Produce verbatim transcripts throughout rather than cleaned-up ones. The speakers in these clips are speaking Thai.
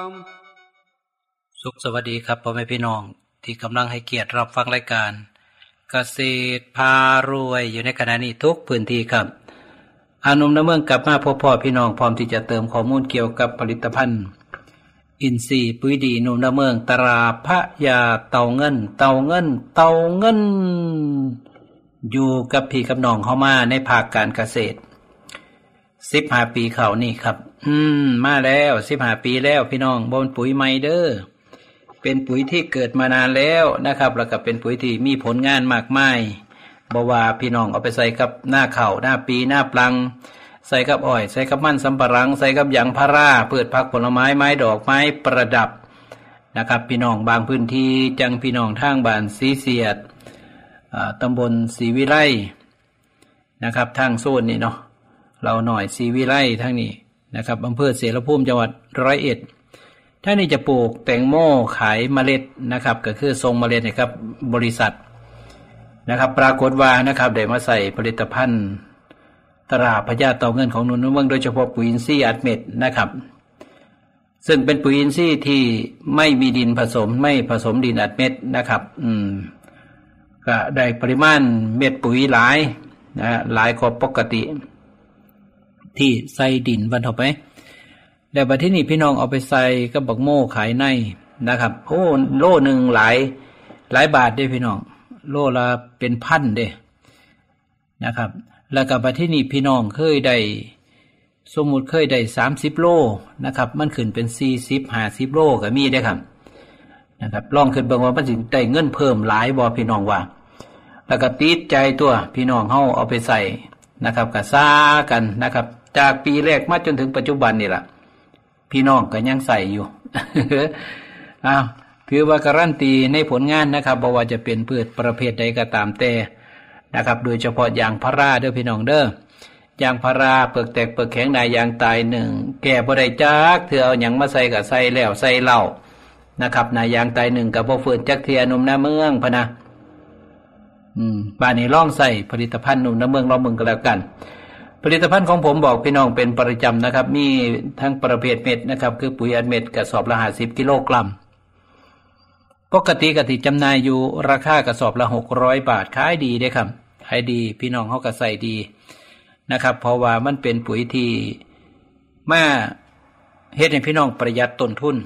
สุขสวัสดีครับพ่อแม่พี่น้องที่กำลังให้เกียรติรับฟังรายการเกษตรพารวยอยู่ในขณะนี้ทุกพื้นที่ครับอานุมน้ำเมืองกลับมาพบพ่อพี่น้องพร้อมที่จะเติมข้อมูลเกี่ยวกับผลิตภัณฑ์อินทรีย์ปุ๋ยดีนุ่มน้ำเมืองตราพระยาเต่าเงินเต่าเงินเต่าเงินอยู่กับพี่กับน้องเข้ามาในภาคการเกษตรสิบห้าปีเขานี่ครับอืมมาแล้วสิบห้าปีแล้วพี่น้องบ่เป็นปุ๋ยใหม่เด้อเป็นปุ๋ยที่เกิดมานานแล้วนะครับแล้วก็เป็นปุ๋ยที่มีผลงานมากมายบ่ว่าพี่น้องเอาไปใส่กับหน้าข้าวหน้าปีหน้าปลังใส่กับอ้อยใส่กับมันสำปะหลังใส่กับยางพาราพืชผักผลไม้ไม้ดอกไม้ประดับนะครับพี่น้องบางพื้นที่จังพี่น้องทางบ้านศรีเสียดตำบลศรีวิไลนะครับทางโซนนี่เนาะเราหน่อยศรีวิไลทางนี้นะครับอำเภอเสรภูมิจังหวัดร้อยเอ็ดถ้านี่จะปลูกแตงโมขายเมล็ดนะครับก็คือส่งเมล็ดนะครับบริษัทนะครับปรากฏว่านะครับได้มาใส่ผลิตภัณฑ์ตราพญาเต่าเงินของนุ่นเมืองโดยเฉพาะปุ๋ยอินทรีย์อัดเม็ดนะครับซึ่งเป็นปุ๋ยอินทรีย์ที่ไม่มีดินผสมไม่ผสมดินอัดเม็ดนะครับอืมก็ได้ปริมาณเม็ดปุ๋ยหลายนะหลายกว่าปกติที่ใส่ดินวันต่อไปแต่บัดที่นี่พี่น้องเอาไปใส่กับบักโม่ขายในนะครับโอ้โลหนึ่งหลายหลายบาทเด้พี่น้องโลละเป็นพันเด้นะครับแล้วก็บัดที่นี่พี่น้องเคยได้สมมุติเคยได้สามสิบโลนะครับมันขึ้นเป็นสี่สิบ ห้าสิบโลก็มีได้ครับนะครับลองขึ้นเบิ่งว่ามันสิได้เงินเพิ่มหลายบ่พี่น้องว่าแล้วก็ติดใจตัวพี่น้องเฮาเอาไปใส่นะครับก็ซ่ากันนะครับจากปีแรกมาจนถึงปัจจุบันนี่ล่ะพี่น้องก็ยังใส่อยู่ อ้าวถือว่าการันตีในผลงานนะครับบ่ว่าจะเป็นพืชประเภทใดก็ตามแต่นะครับโดยเฉพาะยางพาราเด้อพี่น้องเด้อยางพาราเปลือกแตกเปลือกแข็งนายยางตายหนึ่งแก่บ่ได้จักเถื่อเอาหยังมาใส่ก็ใส่แล้วใส่เหล้านะครับนายยางตายหนึ่งก็บ่ฟื้นจักเที่ยหนุ่มนาเมืองพะนะอืมบ้านนี้ลองใส่ผลิตภัณฑ์หนุ่มนาเมืองลองมึงก็แล้วกันผลิตภัณฑ์ของผมบอกพี่น้องเป็นประจำนะครับมีทั้งประเภทเม็ดนะครับคือปุ๋ยอัดเม็ดกระสอบละห้าสิบกิโลกรัมปกติกติจำหน่ายอยู่ราคากระสอบละหกร้อยบาทขายดีเด้ครับขายดีพี่น้องเฮาก็ใส่ดีนะครับเพราะว่ามันเป็นปุ๋ยที่มาเฮ็ดให้พี่น้องประหยัดต้นทุน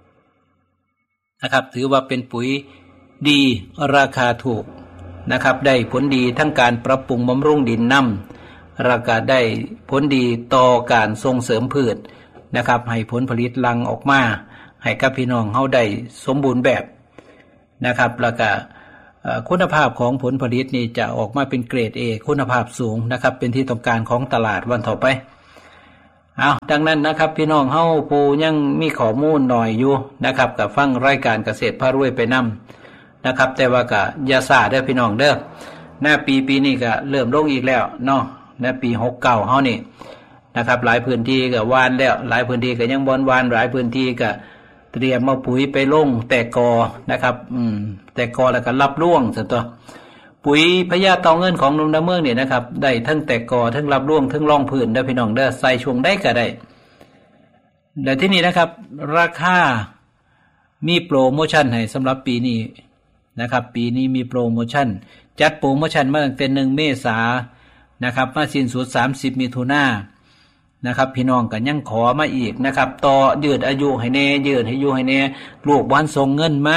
นะครับถือว่าเป็นปุ๋ยดีราคาถูกนะครับได้ผลดีทั้งการปรับปรุงบำรุงดินน้ำราคาได้ผลดีต่อการส่งเสริมพืชนะครับให้ผลผลิตลังออกมาให้กับพี่น้องเฮาได้สมบูรณ์แบบนะครับแล้วก็คุณภาพของผลผลิตนี่จะออกมาเป็นเกรด A คุณภาพสูงนะครับเป็นที่ต้องการของตลาดวันต่อไปเอาดังนั้นนะครับพี่น้องเฮาผู้ยังมีข้อมูลหน่อยอยู่นะครับกับฟังรายการเกษตรพารวยไปนำนะครับแต่ว่าก็อย่าซ่าเด้อพี่น้องเด้อหน้าปีปีนี้ก็เริ่มลงอีกแล้วเนาะในปีหกสิบเก้าเฮานี่นะครับหลายพื้นที่ก็หว่านแล้วหลายพื้นที่ก็ยังบ่หว่านหลายพื้นที่ก็เตรียมเอาปุ๋ยไปลงแตกกอนะครับอืมแตกกอแล้วก็รับร่วงซะตัวปุ๋ยพญาเต่าเงินของนุ่มนาเมืองนี่นะครับได้ทั้งแตกกอทั้งรับร่วงทั้งร่องพื้นเด้อพี่น้องเด้อใส่ช่วงได้ก็ได้และที่นี่นะครับราคามีโปรโมชั่นให้สำหรับปีนี้นะครับปีนี้มีโปรโมชั่นจัดโปรโมชั่นมาตั้งแต่หนึ่งเมษายนนะครับมาสิ้นสุดสามสิบมิถุนายนนะครับพี่น้องก็ยังขอมาอีกนะครับต่อยืดอายุให้แน่ยืดให้อายุให้แน่ลูกบ้านส่งเงินมา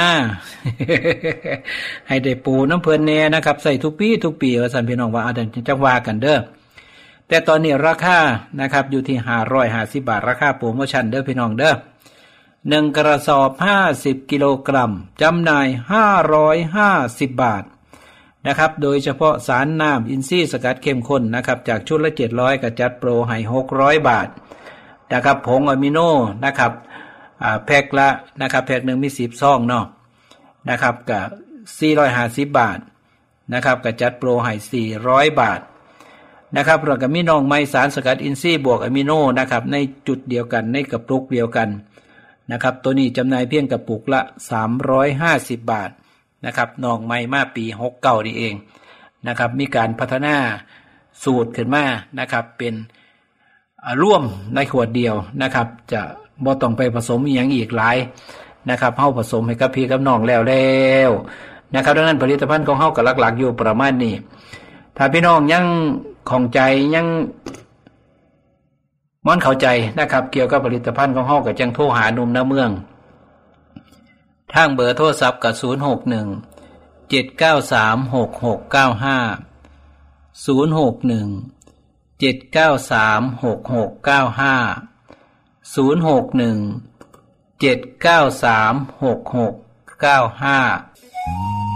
ให้ได้ปูน้ำเพลินแน่นะครับใส่ทุกปีทุกปีว่าซั่นพี่น้องว่าอาจจะจักว่ากันเด้อแต่ตอนนี้ราคานะครับอยู่ที่ห้าร้อยห้าสิบบาทราคาโปรโมชั่นเด้อพี่น้องเด้อหนึ่งกระสอบห้าสิบกิโลกรัมจำหน่ายห้าร้อยห้าสิบบาทนะครับโดยเฉพาะสารน้ำอินทรีย์สกัดเข้มข้นนะครับจากชุดละเจ็ดร้อยก็จัดโปรให้หกร้อยบาทนะครับผงอะมิโนนะครับอ่าแพ็คละนะครับแพ็คหนึ่งมีสิบซองเนาะนะครับก็สี่ร้อยห้าสิบบาทนะครับก็จัดโปรให้สี่ร้อยบาทนะครับแล้วก็มีน้องไม้สารสกัดอินทรีย์บวกอะมิโนนะครับในจุดเดียวกันในกระปุกเดียวกันนะครับตัวนี้จำหน่ายเพียงกระปุกละสามร้อยห้าสิบบาทนะครับน้องใหม่มาปีหกสิบเก้านี่เองนะครับมีการพัฒนาสูตรขึ้นมานะครับเป็นร่วมในขวดเดียวนะครับจะบ่ต้องไปผสมอีหยังอีกหลายนะครับเฮาผสมให้กับพี่กับน้องแล้วแล้วนะครับดังนั้นผลิตภัณฑ์ของเฮาก็หลักๆอยู่ประมาณนี้ถ้าพี่น้องยังข้องใจยังม่อนเข้าใจนะครับเกี่ยวกับผลิตภัณฑ์ของเฮาก็จังโทรหาหนุ่มนาเมืองทางเบอร์โทรศัพท์ก็ศูนย์ หก หนึ่ง เจ็ด เก้า สาม หก หก เก้า ห้า ศูนย์ หก หนึ่ง เจ็ด เก้า สาม หก หก เก้า ห้า ศูนย์ หก หนึ่ง เจ็ด เก้า สาม หก หก เก้า ห้า